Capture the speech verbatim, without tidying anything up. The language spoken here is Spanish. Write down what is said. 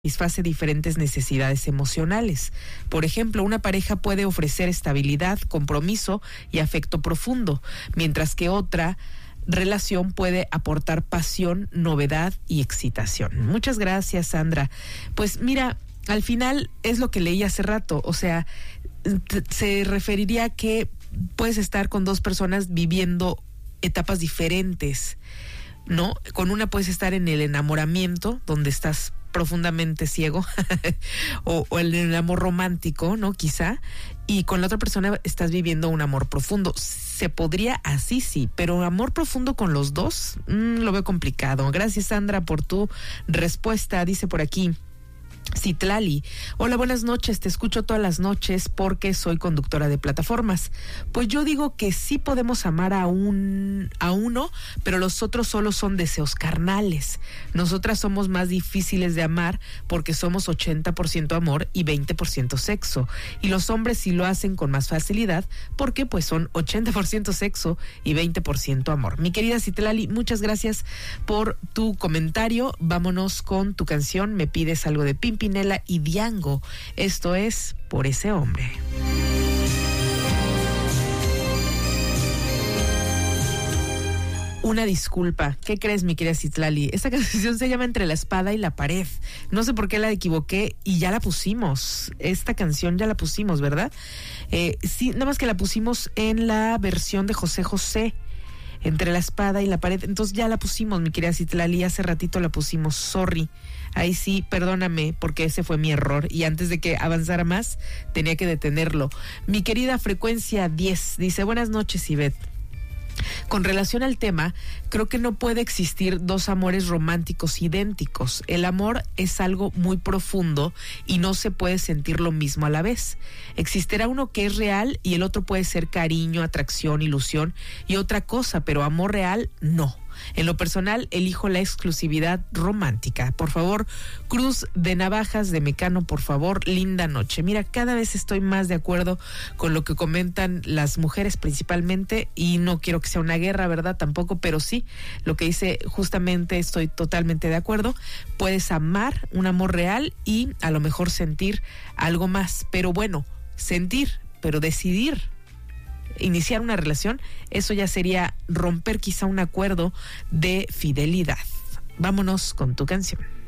satisface diferentes necesidades emocionales. Por ejemplo, una pareja puede ofrecer estabilidad, compromiso y afecto profundo, mientras que otra relación puede aportar pasión, novedad y excitación. Muchas gracias, Sandra. Pues mira, al final es lo que leí hace rato, o sea, se referiría a que puedes estar con dos personas viviendo etapas diferentes, ¿no? Con una puedes estar en el enamoramiento, donde estás profundamente ciego, o, o en el amor romántico, ¿no? Quizá, y con la otra persona estás viviendo un amor profundo. Se podría así, sí, pero amor profundo con los dos, mmm, lo veo complicado. Gracias, Sandra, por tu respuesta. Dice por aquí Citlali: hola, buenas noches, te escucho todas las noches porque soy conductora de plataformas. Pues yo digo que sí podemos amar a un a uno, pero los otros solo son deseos carnales. Nosotras somos más difíciles de amar porque somos ochenta por ciento amor y veinte por ciento sexo. Y los hombres sí lo hacen con más facilidad porque pues son ochenta por ciento sexo y veinte por ciento amor. Mi querida Citlali, muchas gracias por tu comentario. Vámonos con tu canción. Me pides algo de Pimpinela y Diango. Esto es Por ese hombre. Una disculpa, ¿qué crees, mi querida Citlali? Esta canción se llama Entre la espada y la pared. No sé por qué la equivoqué y ya la pusimos. Esta canción ya la pusimos, ¿verdad? Eh, sí, nada más que la pusimos en la versión de José José, Entre la espada y la pared. Entonces ya la pusimos, mi querida Citlali. Hace ratito la pusimos, sorry. Ahí sí, perdóname, porque ese fue mi error. Y antes de que avanzara más, tenía que detenerlo. Mi querida Frecuencia diez dice: buenas noches, Ivette. Con relación al tema, creo que no puede existir dos amores románticos idénticos. El amor es algo muy profundo y no se puede sentir lo mismo a la vez. Existirá uno que es real y el otro puede ser cariño, atracción, ilusión y otra cosa, pero amor real no. En lo personal, elijo la exclusividad romántica. Por favor, Cruz de Navajas de Mecano, por favor, linda noche. Mira, cada vez estoy más de acuerdo con lo que comentan las mujeres principalmente, y no quiero que sea una guerra, ¿verdad? Tampoco, pero sí, lo que dice justamente estoy totalmente de acuerdo. Puedes amar un amor real y a lo mejor sentir algo más, pero bueno, sentir, pero decidir iniciar una relación, eso ya sería romper quizá un acuerdo de fidelidad. Vámonos con tu canción.